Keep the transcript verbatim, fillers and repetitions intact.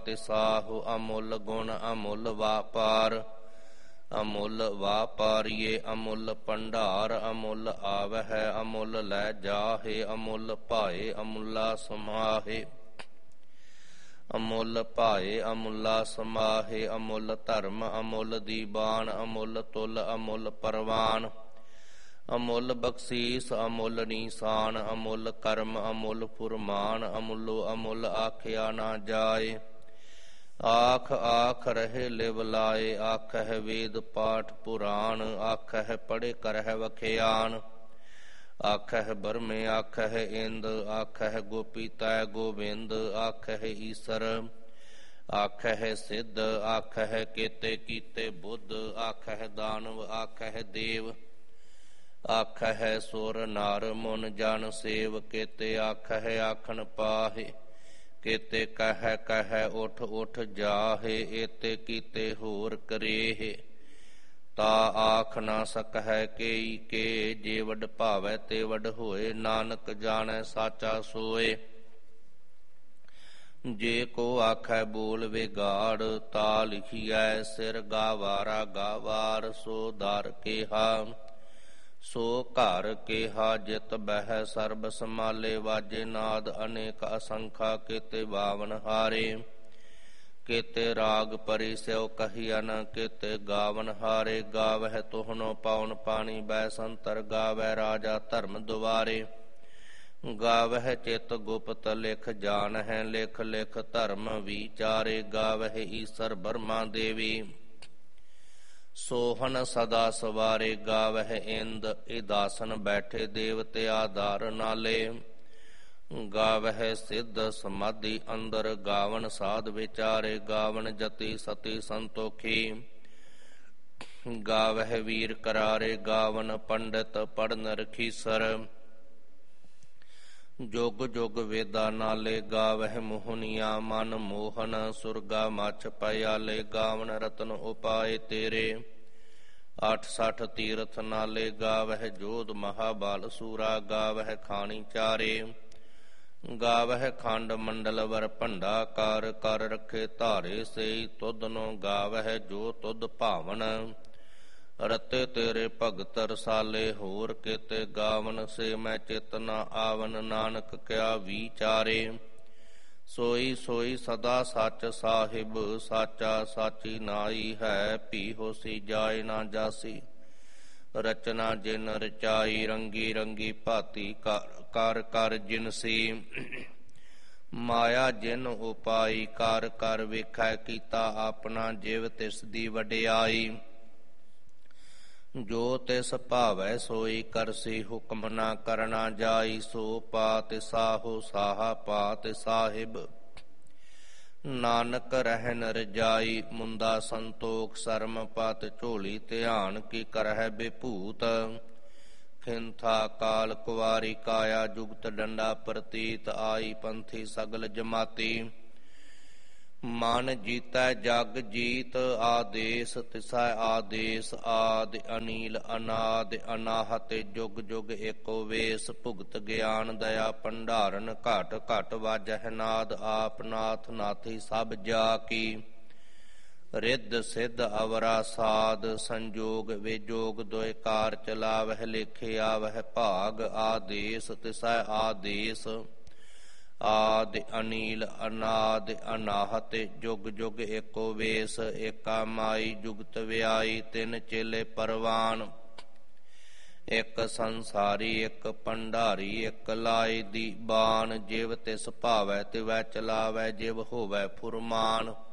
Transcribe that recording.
ਤਿਸਾਹੁ ਅਮੁੱਲ ਗੁਣ ਅਮੁੱਲ ਵਾਪਾਰ। ਅਮੁੱਲ ਵਾਪਾਰੀਏ ਅਮੁੱਲ ਭੰਡਾਰ, ਅਮੁੱਲ ਆਵਹਿ ਅਮੁੱਲ ਲੈ ਜਾਹੇ, ਅਮੁੱਲ ਭਾਏ ਅਮੁੱਲਾ ਸਮਾਹੇ। ਅਮੁੱਲ ਭਾਏ ਅਮੁੱਲਾ ਸਮਾਹੇ, ਅਮੁੱਲ ਧਰਮ ਅਮੁੱਲ ਦੀਵਾਨ, ਅਮੁੱਲ ਤੁਲ ਅਮੁੱਲ ਪਰਵਾਨ। ਅਮੁੱਲ ਬਖਸ਼ੀਸ ਅਮੁੱਲ ਨੀਸਾਨ, ਅਮੁੱਲ ਕਰਮ ਅਮੁੱਲ ਫੁਰਮਾਨ, ਅਮੁੱਲੋ ਅਮੁੱਲ ਆਖਿਆ ਨਾ ਜਾਏ। ਆਖ ਆਖ ਰਹੇ ਲਿਵ ਲਾਏ, ਆਖਹਿ ਵੇਦ ਪਾਠ ਪੁਰਾਣ, ਆਖਹਿ ਪੜ੍ਹੇ ਕਰਹਿ ਵਖਿਆਨ। ਆਖਹਿ ਬਰਮੇ ਆਖਹਿ ਇੰਦ, ਆਖਹਿ ਗੋਪੀ ਤੈ ਗੋਬਿੰਦ, ਆਖਹਿ ਈਸਰ ਆਖਹਿ ਸਿੱਧ, ਆਖਹਿ ਕੇਤੇ ਕੀਤੇ ਬੁੱਧ, ਆਖਹਿ ਦਾਨਵ ਆਖਹਿ ਦੇਵ, ਆਖਹਿ ਸੁਰ ਨਰ ਮੁਨ ਜਨ ਸੇਵ। ਕੇਤੇ ਆਖਹਿ ਆਖਣ ਪਾਹੇ, ਕੇਤੇ ਕਹਿ ਕਹਿ ਉਠ ਉਠ ਜਾਹੇ, ਏਤੇ ਕੀਤੇ ਹੋਰ ਕਰੇਹ। ਤਾ ਆਖ ਨਾ ਸਕਹਿ ਕੇਈ ਕੇ, ਜੇ ਵਡ ਭਾਵੈ ਤੇ ਵਡ ਹੋਏ, ਨਾਨਕ ਜਾਣੈ ਸਾਚਾ ਸੋਏ। ਜੇ ਕੋ ਆਖੈ ਬੋਲ ਵਿਗਾੜ, ਤਾ ਲਿਖੀਐ ਸਿਰ ਗਾਵਾਰਾ ਗਾਵਾਰ। ਸੋ ਦਰ ਕੇਹਾ ਸੋ ਘਰ ਕੇਹਾ, ਜਿਤ ਬਹਿ ਸਰਬ ਸਮਾਲੇ, ਵਾਜੇ ਨਾਦ ਅਨੇਕ ਅਸੰਖਾ, ਕੇਤੇ ਬਾਵਨ ਹਾਰੇ। ਕੇਤੇ ਰਾਗ ਪਰੀ ਸਿਉ ਕਹੀਅਨ, ਕੇਤੇ ਗਾਵਨ ਹਾਰੇ। ਗਾਵਹਿ ਤੋਹਨੋ ਪਾਉਨ ਪਾਣੀ, ਬੈ ਸੰਤਰ ਗਾਵੈ ਰਾਜਾ ਧਰਮ ਦੁਆਰੇ। ਗਾਵਹਿ ਚਿਤ ਗੁਪਤ ਲਿਖ ਜਾਣਹਿ, ਲਿਖ ਲਿਖ ਧਰਮ ਵਿਚਾਰੇ। ਗਾਵਹਿ ਈਸਰ ਬਰਮਾ ਦੇਵੀ, ਸੋਹਨ ਸਦਾ ਸਵਾਰੇ। ਗਾਵਹਿ ਇੰਦ ਇਦਾਸਨ ਬੈਠੇ, ਦੇਵਤੇ ਆਧਾਰ ਨਾਲੇ। ਗਾਵਹਿ ਸਿੱਧ ਸਮਾਧੀ ਅੰਦਰ, ਗਾਵਨ ਸਾਧ ਵਿਚਾਰੇ। ਗਾਵਨ ਜਤੀ ਸਤੀ ਸੰਤੋਖੀ, ਗਾਵਹਿ ਵੀਰ ਕਰਾਰੇ। ਗਾਵਨ ਪੰਡਿਤ ਪੜਨ ਰਖੀਸਰ, ਜੁਗ ਜੁਗ ਵੇਦਾ ਨਾਲੇ। ਗਾਵਹਿ ਮੋਹਨੀਆ ਮਨ ਮੋਹਨ, ਸੁਰਗਾ ਮਛ ਪਿਆਲੇ। ਗਾਵਨ ਰਤਨ ਉਪਾਏ ਤੇਰੇ, ਅੱਠ ਸੱਠ ਤੀਰਥ ਨਾਲੇ। ਗਾਵਹਿ ਜੋਧ ਮਹਾਬਲ ਸੂਰਾ, ਗਾਵਹਿ ਖਾਣੀ ਚਾਰੇ। ਗਾਵਹਿ ਖੰਡ ਮੰਡਲ ਵਰ ਭੰਡਾ, ਕਰ ਕਰ ਰੱਖੇ ਧਾਰੇ ਸੇਈ। ਤੁਧਨੋ ਗਾਵਹਿ ਜੋ ਤੁਧ ਭਾਵਨ, ਰਤੇ ਤੇਰੇ ਭਗਤ ਰਸਾਲੇ। ਹੋਰ ਕੇਤੇ ਗਾਵਨ ਸੇ ਮੈਂ ਚਿਤ ਨ ਆਵਨ, ਨਾਨਕ ਕਿਆ ਵਿਚਾਰੇ। ਸੋਈ ਸੋਈ ਸਦਾ ਸੱਚ ਸਾਹਿਬ, ਸਾਚਾ ਸਾਚੀ ਨਾਈ ਹੈ। ਭੀ ਹੋਸੀ ਜਾਏ ਨਾ ਜਾਸੀ, ਰਚਨਾ ਜਿਨ ਰਚਾਈ। ਰੰਗੀ ਰੰਗੀ ਭਾਤੀ ਕਰ ਕਰ ਜਿਨਸੀ, ਮਾਇਆ ਜਿਨ ਉਪਾਈ। ਕਰ ਕਰ ਵੇਖੈ ਕੀਤਾ ਆਪਣਾ, ਜਿਵ ਤਿਸ ਦੀ ਵਡਿਆਈ। ਜੋ ਤਿਸ ਭਾਵੈ ਸੋਈ ਕਰਸੀ, ਹੁਕਮ ਨਾ ਕਰਨਾ ਜਾਈ। ਸੋ ਪਾਤ ਸਾਹੋ ਸਾਹਾ ਪਾਤ ਸਾਹਿਬ, ਨਾਨਕ ਰਹਿਨ ਰਜਾਈ। ਮੁੰਦਾ ਸੰਤੋਖ ਸਰਮ ਪਤ, ਝੋਲੀ ਧਿਆਨ ਕੀ ਕਰਹਿ ਬਿਭੂਤ। ਖਿੰਥਾ ਕਾਲ ਕੁਵਾਰੀ ਕਾਇਆ, ਜੁਗਤ ਡੰਡਾ ਪ੍ਰਤੀਤ। ਆਈ ਪੰਥੀ ਸਗਲ ਜਮਾਤੀ, ਮਨ ਜੀਤੈ ਜਗ ਜੀਤ। ਆਦੇਸ ਤਿਸੈ ਆਦੇਸ, ਆਦਿ ਅਨੀਲ ਅਨਾਦ ਅਨਾਹਤ। ਜੁਗ ਜੁਗ ਏਕੋ ਵੇਸ, ਭੁਗਤ ਗਿਆਨ ਦਇਆ ਭੰਡਾਰਨ। ਘਟ ਘਟ ਵਾਜਹਿ ਨਾਦ, ਆਪ ਨਾਥ ਨਾਥੀ ਸਭ ਜਾ ਕੀ। ਰਿੱਧ ਸਿੱਧ ਅਵਰਾ ਸਾਧ, ਸੰਜੋਗ ਵਿਜੋਗ ਦੁਇ ਕਾਰ। ਚਲਾਵਹਿ ਲੇਖੇ ਆਵਹਿ ਭਾਗ, ਆਦੇਸ ਤਿਸੈ ਆਦੇਸ। ਆਦਿ ਅਨੀਲ ਅਨਾਦ ਅਨਾਹਤ, ਜੁਗ ਜੁਗ ਏਕੋ ਵੇਸ। ਏਕਾ ਮਾਈ ਜੁਗਤ ਵਿਆਈ, ਤਿੰਨ ਚੇਲੇ ਪਰਵਾਨ। ਇੱਕ ਸੰਸਾਰੀ ਇੱਕ ਭੰਡਾਰੀ, ਇੱਕ ਲਾਏ ਦੀ ਬਾਣ। ਜਿਵ ਤਿਸ ਭਾਵੈ ਤਿਵੈ ਚਲਾਵੈ, ਜਿਵ ਹੋਵੈ ਫੁਰਮਾਨ।